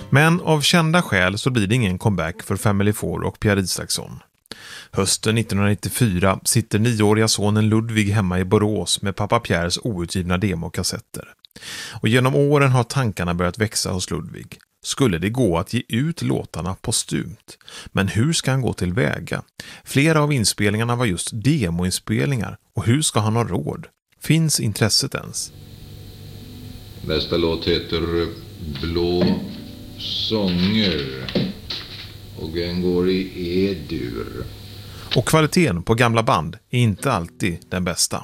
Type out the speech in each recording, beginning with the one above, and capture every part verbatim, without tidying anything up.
Men av kända skäl så blir det ingen comeback för Family Four och Pierre Isaksson. Hösten nittonhundranittiofyra sitter nioåriga sonen Ludvig hemma i Borås med pappa Pierres outgivna demokassetter. Och genom åren har tankarna börjat växa hos Ludvig. Skulle det gå att ge ut låtarna postumt? Men hur ska han gå tillväga? Flera av inspelningarna var just demoinspelningar. Och hur ska han ha råd? Finns intresset ens? Nästa låt heter Blå sånger. Och den går i E-dur. Och kvaliteten på gamla band är inte alltid den bästa.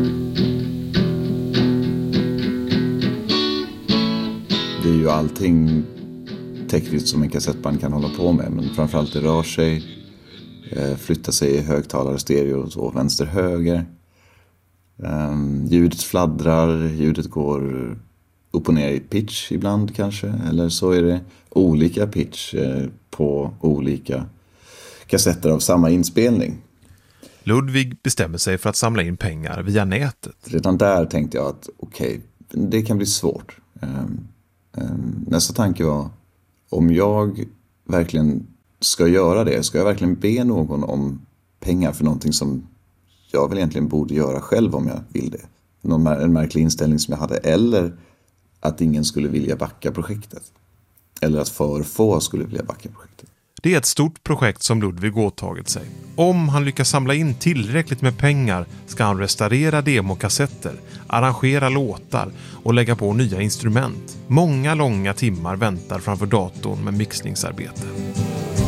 Det är ju allting tekniskt som en kassettband kan hålla på med. Men framförallt det rör sig, flyttar sig i högtalare, stereo och så, vänster, höger. Um, ljudet fladdrar, ljudet går upp och ner i pitch ibland kanske. Eller så är det olika pitch eh, på olika kassetter av samma inspelning. Ludvig bestämmer sig för att samla in pengar via nätet. Redan där tänkte jag att okej, okay, det kan bli svårt. Um, um, nästa tanke var, om jag verkligen ska göra det, ska jag verkligen be någon om pengar för någonting som jag väl egentligen borde göra själv om jag vill det. Någon, en märklig inställning som jag hade. Eller att ingen skulle vilja backa projektet. Eller att för få skulle vilja backa projektet. Det är ett stort projekt som Ludvig åtagit sig. Om han lyckas samla in tillräckligt med pengar ska han restaurera demokassetter, arrangera låtar och lägga på nya instrument. Många långa timmar väntar framför datorn med mixningsarbete.